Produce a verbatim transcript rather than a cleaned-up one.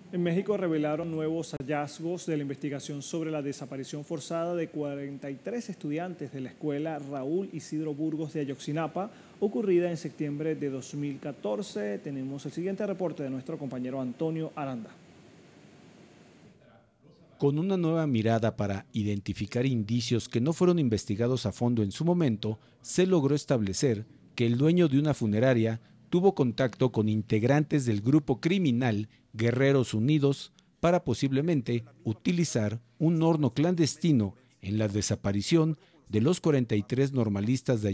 En México revelaron nuevos hallazgos de la investigación sobre la desaparición forzada de cuarenta y tres estudiantes de la escuela Raúl Isidro Burgos de Ayotzinapa, ocurrida en septiembre de dos mil catorce. Tenemos el siguiente reporte de nuestro compañero Antonio Aranda. Con una nueva mirada para identificar indicios que no fueron investigados a fondo en su momento, se logró establecer que el dueño de una funeraria tuvo contacto con integrantes del grupo criminal Guerreros Unidos para posiblemente utilizar un horno clandestino en la desaparición de los cuarenta y tres normalistas de